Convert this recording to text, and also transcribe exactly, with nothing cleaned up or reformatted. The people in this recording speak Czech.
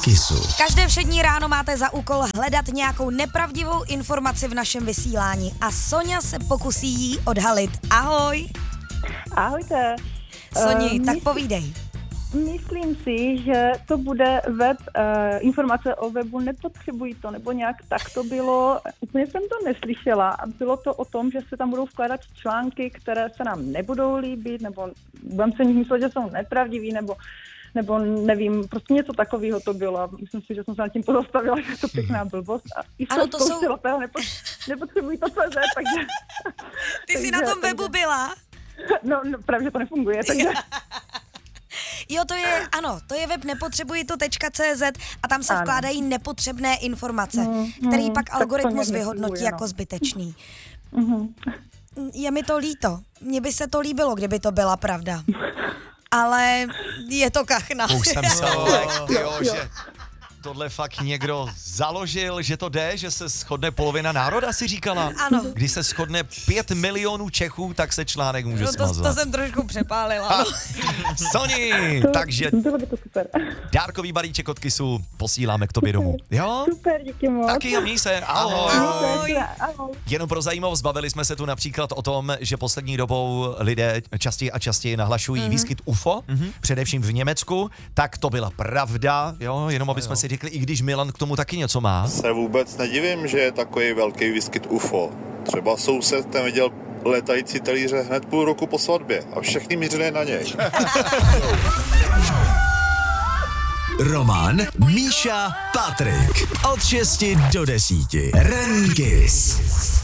Kisu. Každé všední ráno máte za úkol hledat nějakou nepravdivou informaci v našem vysílání a Soňa se pokusí jí odhalit. Ahoj. Ahojte. Soni, Uh, tak mysl- povídej. Myslím si, že to bude web, uh, informace o webu Nepotřebují to, nebo nějak tak to bylo. Úplně jsem to neslyšela a bylo to o tom, že se tam budou vkládat články, které se nám nebudou líbit, nebo budeme se nich myslet, že jsou nepravdivý, nebo nebo nevím, prostě něco takového to bylo. Myslím si, že jsem se nad tím pozastavila, že je to pěkná blbost. A i Ano, to jsou... Nepo, nepotřebují to C Z, takže... Ty jsi takže, na tom takže, webu byla? No, no právě, že to nefunguje, takže... Jo, to je, ano, to je web nepotřebuji to tečka cé zet a tam se Ano. vkládají nepotřebné informace, Mm, který mm, pak tak algoritmus to nějak vyhodnotí nefunguje, jako no. zbytečný. Mhm. Je mi to líto. Mně by se to líbilo, kdyby to byla pravda. Ale je to kachna. Už jsem se lek, jo, Jo. že tohle fakt někdo založil, že to jde, že se shodne polovina národa, si říkala. Ano. Když se shodne pět milionů Čechů, tak se článek může No to, smazat. to jsem trošku přepálila. No. Soni, takže Bylo by to super. dárkový balíček od Kisu posíláme k tobě domů. Jo? Super, díky moc. Taky a měj se, ahoj. Ahoj. Ahoj. Jenom pro zajímavost, bavili jsme se tu například o tom, že poslední dobou lidé častěji a častěji nahlašují mm-hmm. výskyt U F O, mm-hmm. především v Německu, tak to byla pravda, jo, jenom aby jsme si řekli, i když Milan k tomu taky něco má. Se vůbec nedivím, že je takový velký výskyt U F O. Třeba soused ten viděl letající talíře hned půl roku po svatbě a všechny mířili na něj. Roman, Míša, Patrik. Od šesti do desíti. Ranní Kiss.